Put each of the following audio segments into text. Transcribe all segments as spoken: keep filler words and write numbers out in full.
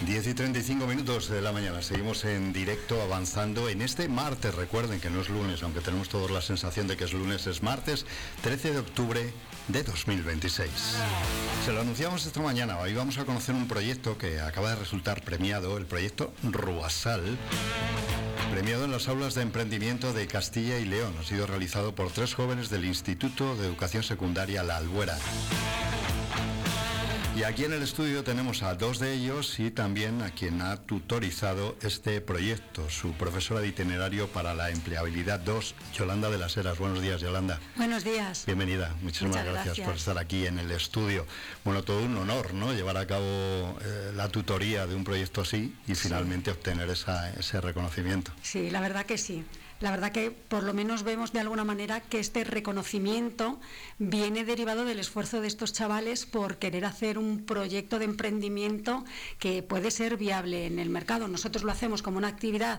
diez y treinta y cinco minutos de la mañana, seguimos en directo avanzando en este martes. Recuerden que no es lunes, aunque tenemos todos la sensación de que es lunes, es martes trece de octubre de dos mil veintiséis. Se lo anunciamos esta mañana. Hoy vamos a conocer un proyecto que acaba de resultar premiado, el proyecto Ruasal, premiado en las aulas de emprendimiento de Castilla y León. Ha sido realizado por tres jóvenes del Instituto de Educación Secundaria La Albuera. Y aquí en el estudio tenemos a dos de ellos y también a quien ha tutorizado este proyecto, su profesora de itinerario para la empleabilidad dos, Yolanda de las Heras. Buenos días, Yolanda. Buenos días. Bienvenida. Muchísimas Muchas gracias, gracias por estar aquí en el estudio. Bueno, todo un honor, ¿no?, llevar a cabo eh, la tutoría de un proyecto así y finalmente sí. obtener esa, ese reconocimiento. Sí, la verdad que sí. La verdad que por lo menos vemos de alguna manera que este reconocimiento viene derivado del esfuerzo de estos chavales por querer hacer un proyecto de emprendimiento que puede ser viable en el mercado. Nosotros lo hacemos como una actividad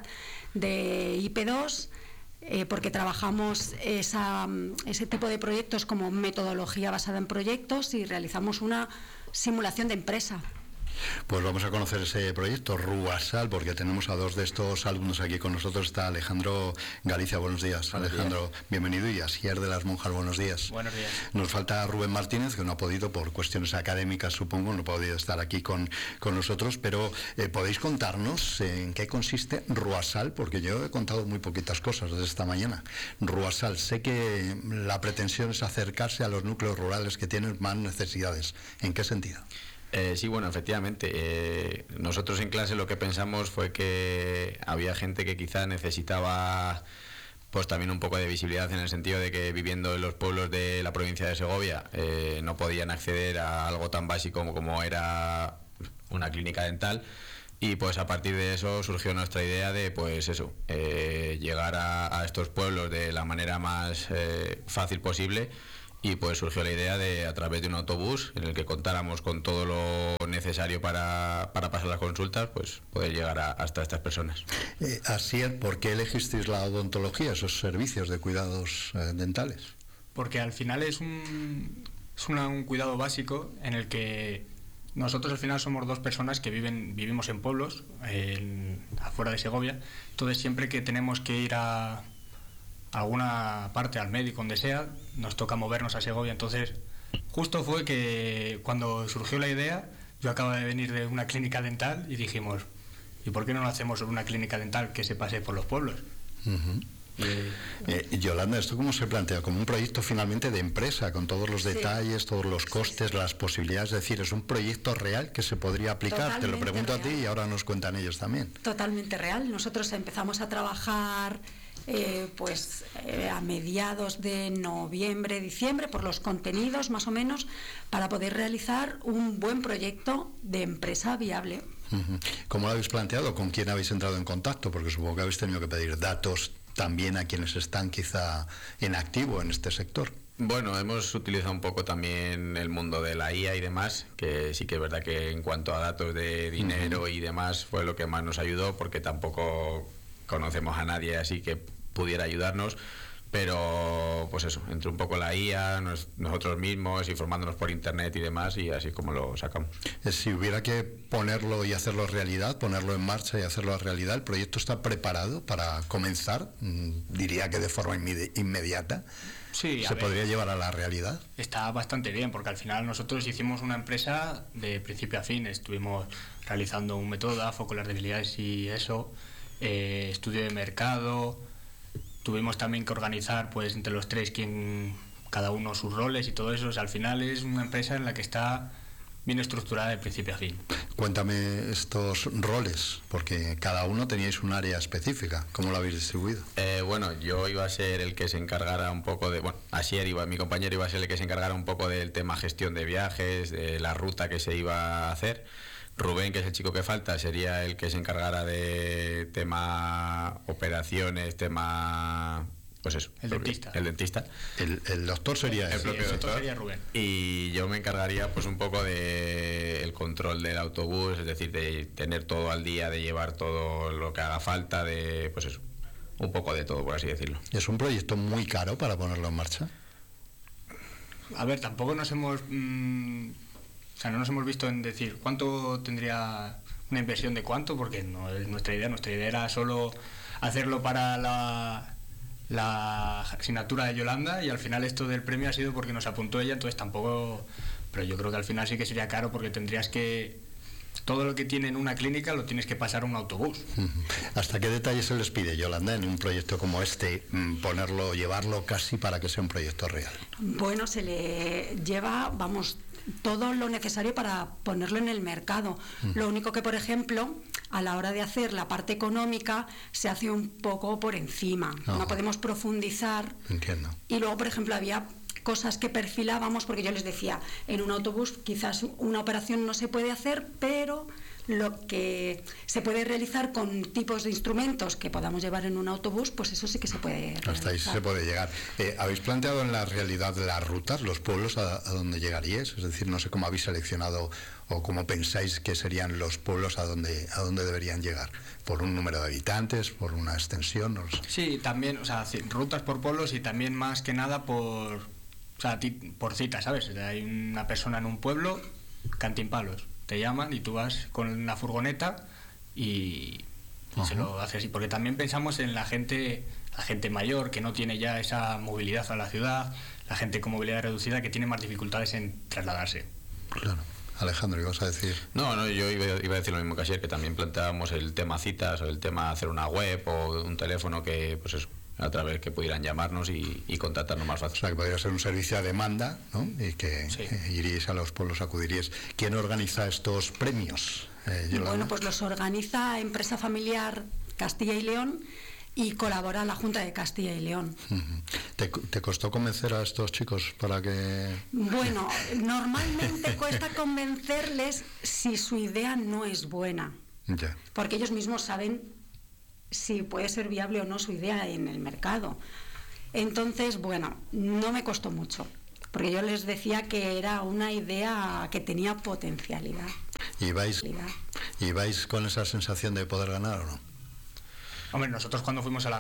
de I P dos, eh, porque trabajamos esa, ese tipo de proyectos como metodología basada en proyectos y realizamos una simulación de empresa. Pues vamos a conocer ese proyecto Ruasal, porque tenemos a dos de estos alumnos aquí con nosotros. Está Alejandro Galicia, buenos días. Buenos Alejandro, días. Bienvenido. Y Asier de las Monjas, buenos días. Buenos días. Nos falta Rubén Martínez, que no ha podido, por cuestiones académicas supongo, no ha podido estar aquí con, con nosotros, pero eh, ¿podéis contarnos en qué consiste Ruasal? Porque yo he contado muy poquitas cosas desde esta mañana. Ruasal, sé que la pretensión es acercarse a los núcleos rurales que tienen más necesidades. ¿En qué sentido? Eh, sí, bueno, efectivamente. Eh, nosotros en clase lo que pensamos fue que había gente que quizá necesitaba pues también un poco de visibilidad, en el sentido de que viviendo en los pueblos de la provincia de Segovia eh, no podían acceder a algo tan básico como, como era una clínica dental. Y pues a partir de eso surgió nuestra idea de pues eso, eh, llegar a, a estos pueblos de la manera más eh, fácil posible. Y pues surgió la idea de, a través de un autobús en el que contáramos con todo lo necesario para, para pasar las consultas, pues poder llegar a, hasta estas personas. Eh, Asier, ¿por qué elegisteis la odontología, esos servicios de cuidados eh, dentales? Porque al final es un, es una, un cuidado básico en el que nosotros al final somos dos personas que viven vivimos en pueblos, en, afuera de Segovia. Entonces siempre que tenemos que ir a alguna parte, al médico, donde sea, nos toca movernos a Segovia. Entonces justo fue que cuando surgió la idea, yo acababa de venir de una clínica dental y dijimos, ¿y por qué no lo hacemos sobre una clínica dental que se pase por los pueblos? Uh-huh. Eh, eh, Yolanda, ¿esto cómo se plantea? Como un proyecto finalmente de empresa, con todos los detalles, sí. todos los costes, sí, sí. las posibilidades, es decir, es un proyecto real que se podría aplicar. Totalmente. Te lo pregunto real. A ti y ahora nos cuentan ellos también. Totalmente real. Nosotros empezamos a trabajar Eh, pues eh, a mediados de noviembre, diciembre, por los contenidos más o menos, para poder realizar un buen proyecto de empresa viable. Uh-huh. ¿Cómo lo habéis planteado? ¿Con quién habéis entrado en contacto? Porque supongo que habéis tenido que pedir datos también a quienes están quizá en activo en este sector. Bueno, hemos utilizado un poco también el mundo de la I A y demás, que sí que es verdad que en cuanto a datos de dinero uh-huh. y demás fue lo que más nos ayudó, porque tampoco conocemos a nadie así que pudiera ayudarnos, pero pues eso, entre un poco la I A, nos, nosotros mismos, informándonos por internet y demás, y así como lo sacamos. Si hubiera que ponerlo y hacerlo realidad, ponerlo en marcha y hacerlo realidad, ¿el proyecto está preparado para comenzar? Diría que de forma inmediata. Sí, ¿Se ver, podría llevar a la realidad? Está bastante bien, porque al final nosotros hicimos una empresa de principio a fin. Estuvimos realizando un método de AFO con las debilidades y eso, eh, estudio de mercado. Tuvimos también que organizar pues entre los tres quien, cada uno sus roles y todo eso. O sea, al final es una empresa en la que está bien estructurada de principio a fin. Cuéntame estos roles, porque cada uno teníais un área específica. ¿Cómo lo habéis distribuido? Eh, bueno, yo iba a ser el que se encargara un poco de... Bueno, Asier iba, mi compañero iba a ser el que se encargara un poco del tema gestión de viajes, de la ruta que se iba a hacer. Rubén, que es el chico que falta, sería el que se encargara de tema operaciones, tema... Pues eso. El dentista. El dentista. El, el doctor sería el, el propio sí, el doctor. doctor sería Rubén. Y yo me encargaría pues un poco de el control del autobús, es decir, de tener todo al día, de llevar todo lo que haga falta, de pues eso, un poco de todo, por así decirlo. ¿Es un proyecto muy caro para ponerlo en marcha? A ver, tampoco nos hemos... Mmm, o sea, no nos hemos visto en decir cuánto tendría una inversión de cuánto, porque no es nuestra idea. Nuestra idea era solo hacerlo para la, la asignatura de Yolanda, y al final esto del premio ha sido porque nos apuntó ella, entonces tampoco... Pero yo creo que al final sí que sería caro, porque tendrías que... Todo lo que tiene en una clínica lo tienes que pasar a un autobús. ¿Hasta qué detalle se les pide, Yolanda, en un proyecto como este, ponerlo, llevarlo casi para que sea un proyecto real? Bueno, se le lleva, vamos, todo lo necesario para ponerlo en el mercado. Mm. Lo único que, por ejemplo, a la hora de hacer la parte económica, se hace un poco por encima. Oh. No podemos profundizar. Entiendo. Y luego, por ejemplo, había cosas que perfilábamos, porque yo les decía, en un autobús quizás una operación no se puede hacer, pero lo que se puede realizar con tipos de instrumentos que podamos llevar en un autobús, pues eso sí que se puede realizar. Hasta ahí sí se puede llegar. Eh, ¿Habéis planteado en la realidad las rutas, los pueblos a, a donde llegaríais? Es decir, no sé cómo habéis seleccionado o cómo pensáis que serían los pueblos a donde, a donde deberían llegar. ¿Por un número de habitantes, por una extensión? No lo sé. Sí, también, o sea, rutas por pueblos, y también más que nada por... O sea, por cita, ¿sabes? Hay una persona en un pueblo, Cantimpalos, te llaman y tú vas con la furgoneta y, y se lo haces así. Porque también pensamos en la gente, la gente mayor que no tiene ya esa movilidad a la ciudad, la gente con movilidad reducida que tiene más dificultades en trasladarse. Claro. Alejandro, ¿qué vas a decir? No, no, yo iba, iba a decir lo mismo que ayer, que también planteábamos el tema citas, o el tema hacer una web o un teléfono que, pues eso, a través que pudieran llamarnos y, y contactarnos más fácil. O sea, que podría ser un servicio a demanda, ¿no? Y que sí. eh, iríais a los pueblos, acudiríais. ¿Quién organiza estos premios? Eh, bueno, pues los organiza Empresa Familiar Castilla y León, y colabora la Junta de Castilla y León. ¿Te, ¿Te costó convencer a estos chicos para que...? Bueno, normalmente cuesta convencerles si su idea no es buena. Ya. Porque ellos mismos saben si puede ser viable o no su idea en el mercado. Entonces, bueno, no me costó mucho, porque yo les decía que era una idea que tenía potencialidad. ¿Y vais, ¿y vais con esa sensación de poder ganar o no? Hombre, nosotros cuando fuimos a la